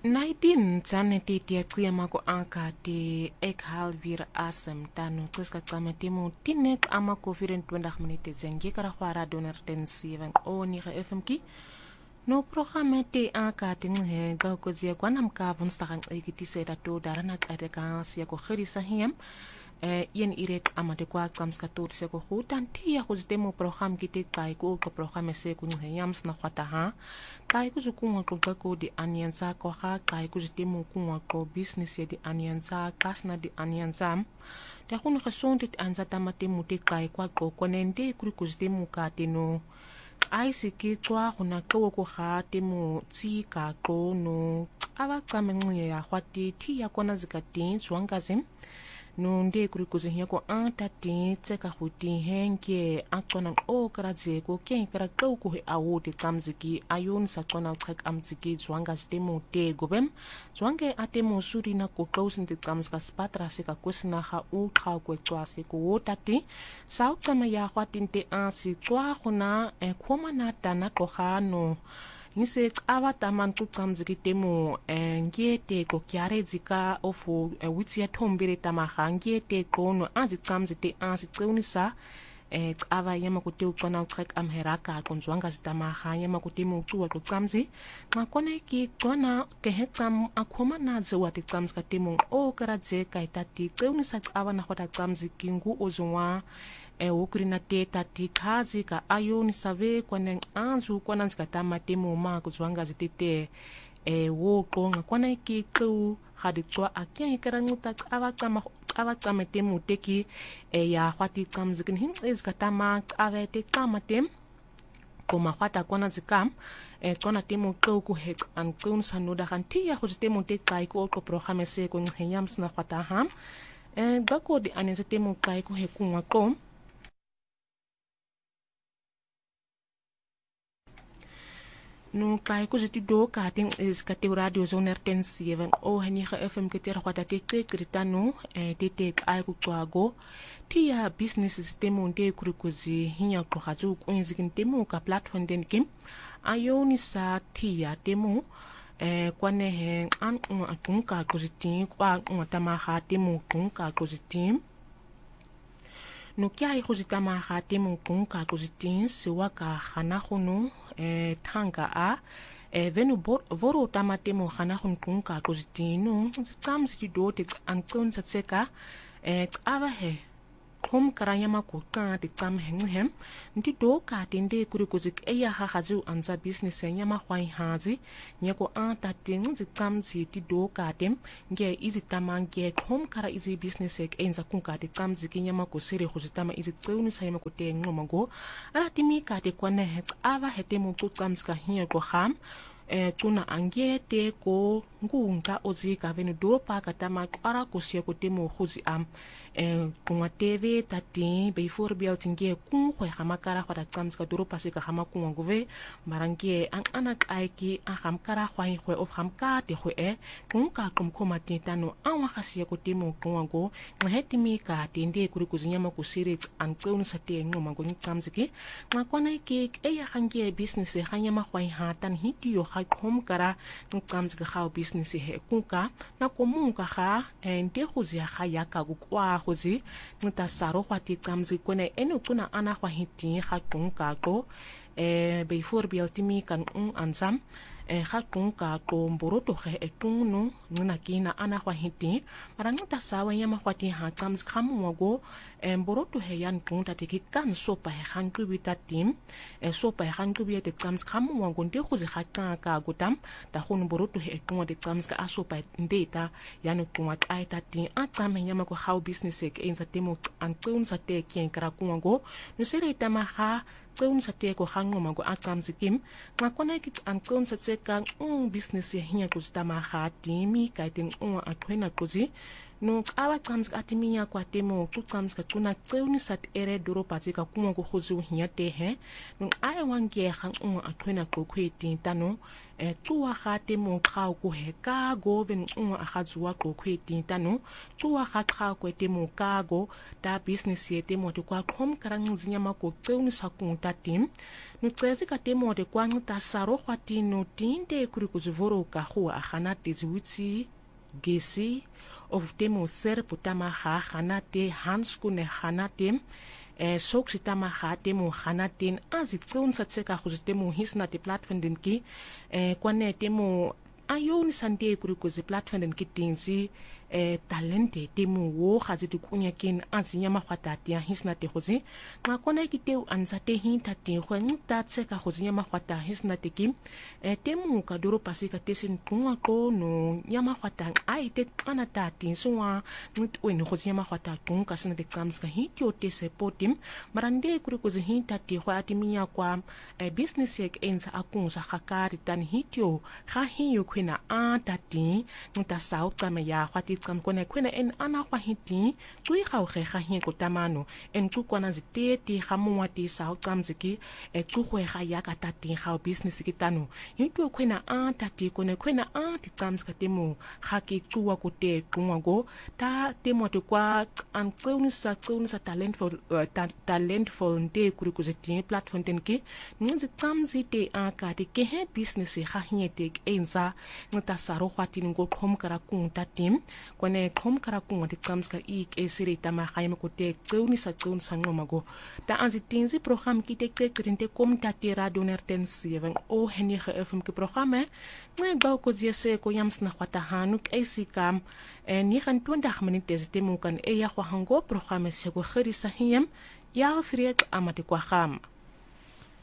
19 Janeti tiaqia mako aka te ek halvir asem tanu qiska qamatimu tinek ama ko 24 minute zengi kara khwara donar ten 7 o ni FM ki no programme te aka tinge ga ko zia kwanam ka vunstagan ikitise da to darana ka ka sia ko khirisa hiem yen irek amade kwa kamska tot se ko hutan tia khuztemo program kite kai ko programme se kun yams na khata ha kai ku zukunwa ko di aniansa ko ha kai ku ztemo kunwa ko business di aniansa kasna di aniansa ta kun khasonte anza tamate mute kai kwa ko konende ku ztemo ka teno ai siki twa hona ko ha temo tsi ka ko no aba tsamenye ya khwati ti ya kona zikatin swangazim nonde kuri kuzinya ko antati tseka huti henke akona o karaze ko ken kara ko he awoti kamziki ayun sakona trek amziki zwanga stemo te gobem zwange atemo suri na ko klausin te kamska spatra se ka kusna ha u kha ko twase ko wotati sau tsama ya khwatinte ansi twa khona khoma na tana ko khano nise avata mantu kamziki temo ngete ko kyare zika ofo witsia thombere tamaga ngete kono azi kamzite ansi tseunisa ava yama kote ukona trek amheraka konzwanga zitamaga yama kote mutu ko kamzi makone ki kona kehetsam akhoma na zwati kamska temo o karadze kaitati tseunisa ava na khota kamzi kingu ozwa ukrina te tati kazi ka ayo ni save kwana anzu kwana zikatama temo ma kuzwanga zitete wo konga kwana ki ku haditwa akya ikaranguta abatsama temo teki ya khwati kamzikin hin izikatama avete kamatem koma khwata kwana zikam kona temo ku hek an kun sanoda kanti ya khuzitemo te kai ko programme se ko nyams na khwata ham gako di anenze temo kai ko hekunwa kom no kai ko jiti do ka ting is ka te radio zone ten 7 o hani ga FM ke tera kwata te kritano te ai ku kwago ti ya business system onde kurikuzi hinya ko haju ku inzikin temu ka platform den kim ayoni sa ti ya temu kwane he an un ka ko jiti kwa tama ha temu kun ka ko jiti no kia ko jitama ha temu kun ka ko jiti sewa ka khana khono tanga a venu voro tamate mo khana khun kunka kozitino tsamsi do te antson tseka ava he kom karayama ko ka te tsam hem ndi do ka tende kuri kozik eya ha hazu anza business nyama khwai hazi nyako anta ting tsamsi ti do ka tem nge izi tamange kom kara izi business ek enza kunka te tsamsi kinyama ko sere khuzitama izi tsuni sayama ko te ngomago ara timi ka te kwane het ava hete mo to tsamska hiya ko ham tuna angete ko ngunga ozika venu do pa katama ara ko sia ko temo khuzi am kunga TV tati bijvoorbeeld nge kun khoi khamakara khara tsamska do pa se ka khama kunga gove marange an anak aiki a khamkara khoi khoi of khamka te khoi kun ka kum khoma tano anwa khasia ko temo kunga go nghetimi ka tende kuri kuzinyama ku series an tseun sate ngoma go tsamziki ngakwana ke eya khange business khanyama khoi hatan hitiyo khom kara tsamziki kha business he kunka na komunka kha ende khuzia kha yaka go kwa khuzi ngita saro khwati tsamzi kone eno tuna ana khwa hiti kha kunka ko bijvoorbeeld timi kan ansam kha kunka ko mboroto khe etungno ngina kina ana khwa hiti marangita sawa yama khwati ha tsamzi khamu go mboroto he yan kunta te kan sopa he khanku bita tim sopa he khanku bita tsamzi khamu go nde khuzi kha ka gotam ta khun mboroto he etungwa de tsamzi ka asopa ndeta yan kunwa aita ti atsame yama ko how business ek enza temo antun sa te kien kara kunwa go no sere tama kha tun sa te ko hangoma go atsamzi kim ngakona ki antun sa tseka business ya hinya ko tama kha timi ka tin atwena kozi no abacamzi atiminya kwa temo tucamzi kacuna tseuni sat ere doropa zika kuma kuhuzu hinyatehe no aye wangeha unga atwena kokweti tano tuwa khate mo khao ku he ka go ben unga akhazuwa kokweti tano tuwa khakha kwete mo kago ta business yete mo kwa khom karanginya mako tseuni sakunta tim no tsezi ka temo de kwa ngita saro khwati no tinde kuri kuzuvoro ka ho akhana tezwitsi gesi of temo ser putama khanate hanskune khanate soksitama temo khanatin azitsun satseka khuzitemo hisna te platform din ki kwane temo ayoni sande kuri kuzi platform din ki tinzi talente temo wo khaziti kunyakin azinya makhwatati ya hisna te khuzi ngakona kiteu anzate hinta tin khwani tatseka khuzinya makhwata hisna te ki temo kadoro pasika tesin kunwa ko no nyama khwata aite anata tin suwa ngitweni khuzinya makhwata kunka sina te kamska hityo te supportim marande kuri kuzi hinta te khwati minya kwa business yek enza akunza khakari tan hityo kha hiyo khwena atati ngita sao kama ya khwati kone kwena en ana kwa hiti tui khau khe kha hin kotamano en tu kwana ziteti khamwati sa tsamziki tu khwe kha ya ka tati khau business kitano hinto kwena tati kone kwena ti tsamska temo kha ki tuwa kote kunwago ta temo te kwa an tseunisa talentful nde kuri kuzeti platform tenki nzi tsamzite ka te ke he business kha hiete enza ngata saro khwati ngo khom kara kun tatim kone khom kara kunga de tsamska esiri tama khaime kote tseunisa ngomago ta anzitinzi program kitekte krinte komtate radio nertensiven o heni fm ke programme ngai ba ko jese ko yamsna khwata hanuk esikam ni khan 20 minutes temu kan ya khwa hango programme se ko khirisa hiyam ya friek amate kwa kham